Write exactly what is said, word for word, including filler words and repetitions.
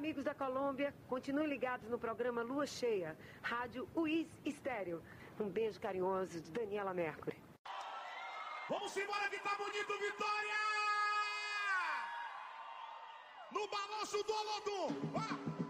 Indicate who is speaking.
Speaker 1: amigos da Colômbia, continuem ligados no programa Lua Cheia, Rádio Uiz Estéreo. Um beijo carinhoso de Daniela Mercury.
Speaker 2: Vamos embora que tá bonito, Vitória! No balanço do Olodum! Ah!